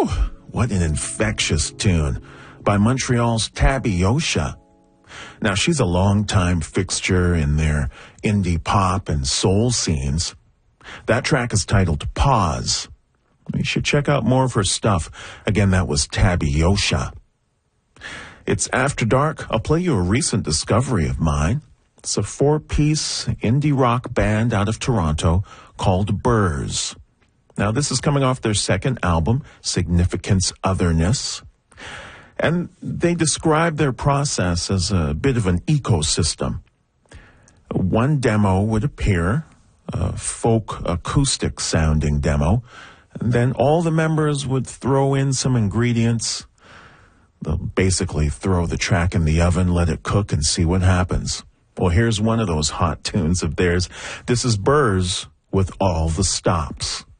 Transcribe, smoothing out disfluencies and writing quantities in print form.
Whew, what an infectious tune by Montreal's Tabby Yosha. Now, she's a longtime fixture in their indie pop and soul scenes. That track is titled Pause. You should check out more of her stuff. Again, that was Tabby Yosha. It's After Dark. I'll play you a recent discovery of mine. It's a 4-piece indie rock band out of Toronto called Burrs. Now, this is coming off their second album, Significance Otherness. And they describe their process as a bit of an ecosystem. One demo would appear, a folk acoustic sounding demo, and then all the members would throw in some ingredients. They'll basically throw the track in the oven, let it cook, and see what happens. Well, here's one of those hot tunes of theirs. This is Burrs with All the Stops.